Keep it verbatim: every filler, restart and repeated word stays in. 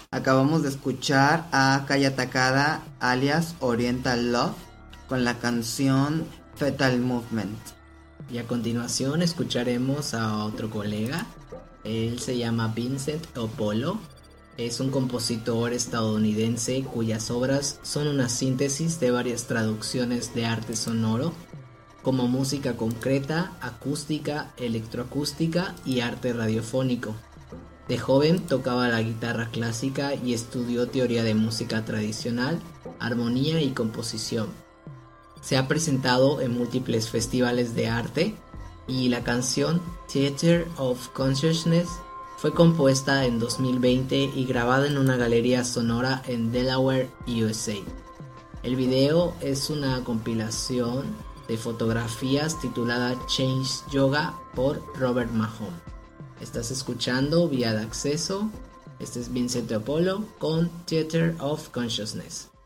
Acabamos de escuchar a Kaya Takada alias Oriental Love con la canción Fetal Movement. Y a continuación escucharemos a otro colega. Él se llama Vincent Opolo. Es un compositor estadounidense cuyas obras son una síntesis de varias traducciones de arte sonoro, como música concreta, acústica, electroacústica y arte radiofónico. De joven tocaba la guitarra clásica y estudió teoría de música tradicional, armonía y composición. Se ha presentado en múltiples festivales de arte y la canción Theater of Consciousness fue compuesta en dos mil veinte y grabada en una galería sonora en Delaware, U S A. El video es una compilación de fotografías titulada Change Yoga por Robert Mahon. Estás escuchando Vía de Acceso. Este es Vincent Opolo con Theater of Consciousness.